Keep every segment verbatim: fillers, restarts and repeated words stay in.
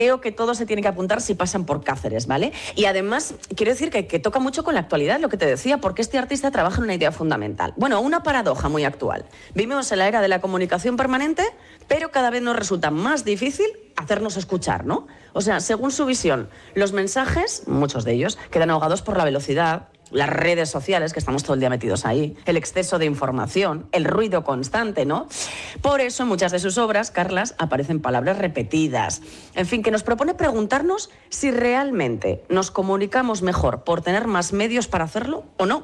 Creo que todo se tiene que apuntar si pasan por Cáceres, ¿vale? Y además, quiero decir que, que toca mucho con la actualidad, lo que te decía, porque este artista trabaja en una idea fundamental. Bueno, una paradoja muy actual. Vivimos en la era de la comunicación permanente, pero cada vez nos resulta más difícil hacernos escuchar, ¿no? O sea, según su visión, los mensajes, muchos de ellos, quedan ahogados por la velocidad, las redes sociales, que estamos todo el día metidos ahí, el exceso de información, el ruido constante, ¿no? Por eso en muchas de sus obras, Carlas, aparecen palabras repetidas. En fin, que nos propone preguntarnos si realmente nos comunicamos mejor por tener más medios para hacerlo o no.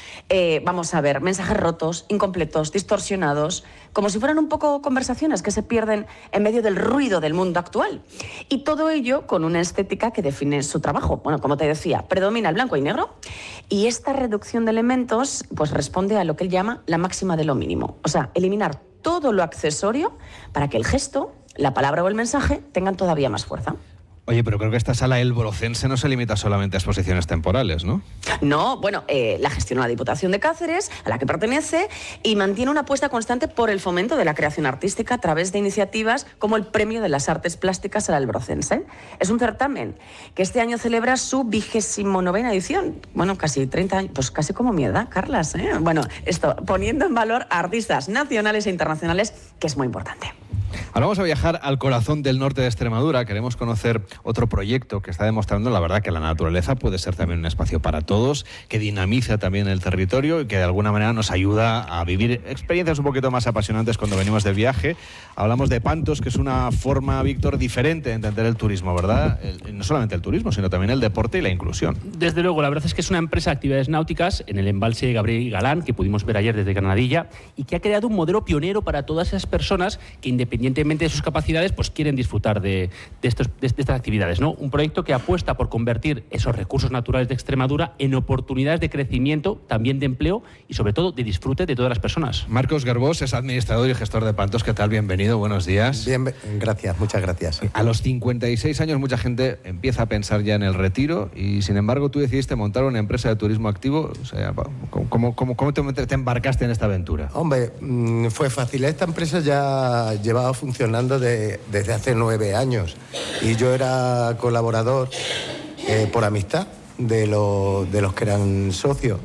Eh, vamos a ver, mensajes rotos, incompletos, distorsionados, como si fueran un poco conversaciones que se pierden en medio del ruido del mundo actual. Y todo ello con una estética que define su trabajo. Bueno, como te decía, predomina el blanco y negro, y esta reducción de elementos pues responde a lo que él llama la máxima de lo mínimo. O sea, eliminar todo lo accesorio para que el gesto, la palabra o el mensaje tengan todavía más fuerza. Oye, pero creo que esta sala El Brocense no se limita solamente a exposiciones temporales, ¿no? No, bueno, eh, la gestiona la Diputación de Cáceres, a la que pertenece, y mantiene una apuesta constante por el fomento de la creación artística a través de iniciativas como el Premio de las Artes Plásticas a la El Brocense. Es un certamen que este año celebra su vigésimo novena edición. Bueno, casi treinta años, pues casi como mi edad, Carlas, ¿eh? Bueno, esto, poniendo en valor a artistas nacionales e internacionales, que es muy importante. Ahora vamos a viajar al corazón del norte de Extremadura. Queremos conocer otro proyecto que está demostrando, la verdad, que la naturaleza puede ser también un espacio para todos, que dinamiza también el territorio y que de alguna manera nos ayuda a vivir experiencias un poquito más apasionantes cuando venimos de viaje. Hablamos de Pantos, que es una forma, Víctor, diferente de entender el turismo, ¿verdad? El, no solamente el turismo, sino también el deporte y la inclusión. Desde luego, la verdad es que es una empresa de actividades náuticas en el embalse Gabriel Galán, que pudimos ver ayer desde Granadilla, y que ha creado un modelo pionero para todas esas personas que, independientemente de sus capacidades, pues quieren disfrutar de, de, estos, de, de estas actividades, ¿no? Un proyecto que apuesta por convertir esos recursos naturales de Extremadura en oportunidades de crecimiento, también de empleo y sobre todo de disfrute de todas las personas. Marcos Garbós es administrador y gestor de Pantos. ¿Qué tal? Bienvenido, buenos días. Bien, gracias, muchas gracias. A los cincuenta y seis años mucha gente empieza a pensar ya en el retiro y sin embargo tú decidiste montar una empresa de turismo activo. O sea, ¿cómo, cómo, cómo te, te embarcaste en esta aventura? Hombre, fue fácil. Esta empresa ya llevaba funcionando de, desde hace nueve años y yo era colaborador eh, por amistad de, lo, de los que eran socios.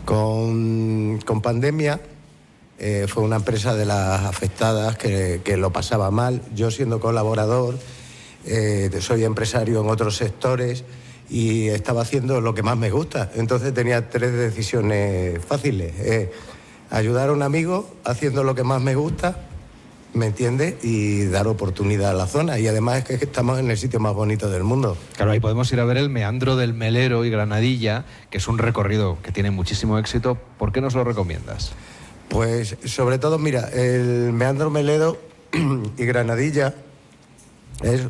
Con, con pandemia eh, fue una empresa de las afectadas que, que lo pasaba mal. Yo, siendo colaborador, eh, soy empresario en otros sectores y estaba haciendo lo que más me gusta. Entonces tenía tres decisiones fáciles. Eh, ayudar a un amigo haciendo lo que más me gusta, ¿me entiendes? Y dar oportunidad a la zona. Y además es que estamos en el sitio más bonito del mundo. Claro, ahí podemos ir a ver el meandro del Melero y Granadilla, que es un recorrido que tiene muchísimo éxito. ¿Por qué nos lo recomiendas? Pues sobre todo, mira, el meandro Melero y Granadilla es,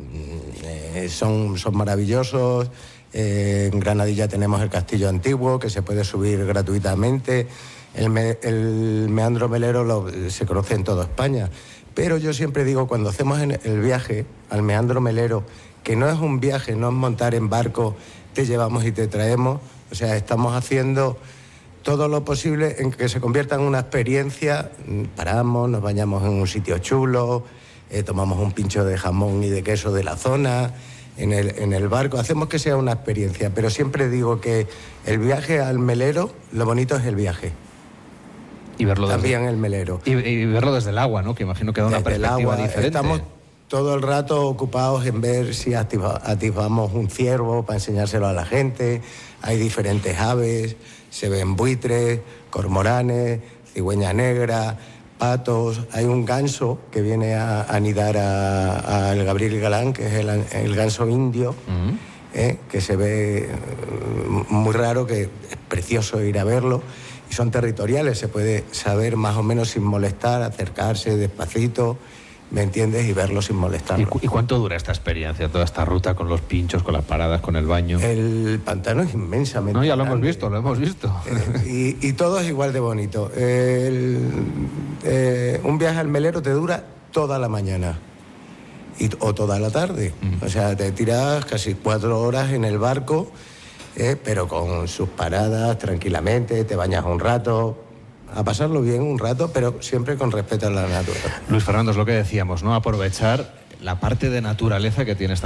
eh, son, son maravillosos. Eh, en Granadilla tenemos el Castillo Antiguo, que se puede subir gratuitamente. El, me, el meandro Melero lo, se conoce en toda España, pero yo siempre digo, cuando hacemos el viaje al meandro Melero, que no es un viaje, no es montar en barco, te llevamos y te traemos. O sea, estamos haciendo todo lo posible en que se convierta en una experiencia. Paramos, nos bañamos en un sitio chulo, eh, tomamos un pincho de jamón y de queso de la zona. En el, en el barco, hacemos que sea una experiencia, pero siempre digo que el viaje al Melero, lo bonito es el viaje. Y verlo también desde, el Melero. Y, y verlo desde el agua, ¿no? Que imagino que da una desde perspectiva el agua, diferente. Estamos todo el rato ocupados en ver si activa, activamos un ciervo para enseñárselo a la gente. Hay diferentes aves, se ven buitres, cormoranes, cigüeña negra, patos. Hay un ganso que viene a, a anidar al Gabriel Galán, que es el, el ganso indio, uh-huh. eh, que se ve muy raro, que es precioso ir a verlo. Y son territoriales, se puede saber más o menos sin molestar, acercarse despacito, ¿me entiendes? Y verlo sin molestar. ¿Y, cu ¿Y cuánto dura esta experiencia, toda esta ruta con los pinchos, con las paradas, con el baño? El pantano es inmensamente No, ya lo grande. hemos visto, lo hemos visto. Eh, y, y todo es igual de bonito. El, eh, un viaje al Melero te dura toda la mañana y, o toda la tarde. Mm. O sea, te tiras casi cuatro horas en el barco, eh, pero con sus paradas, tranquilamente, te bañas un rato, a pasarlo bien un rato, pero siempre con respeto a la naturaleza. Luis Fernando, es lo que decíamos, ¿no? Aprovechar la parte de naturaleza que tiene esta